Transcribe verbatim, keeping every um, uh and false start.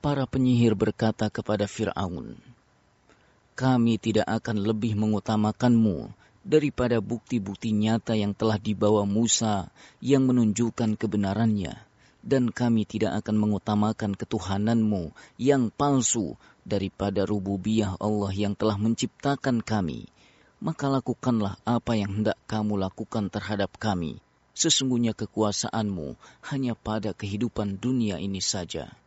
Para penyihir berkata kepada Fir'aun, "Kami tidak akan lebih mengutamakanmu daripada bukti-bukti nyata yang telah dibawa Musa yang menunjukkan kebenarannya, dan kami tidak akan mengutamakan ketuhananmu yang palsu daripada rububiyah Allah yang telah menciptakan kami. Maka lakukanlah apa yang hendak kamu lakukan terhadap kami. Sesungguhnya kekuasaanmu hanya pada kehidupan dunia ini saja."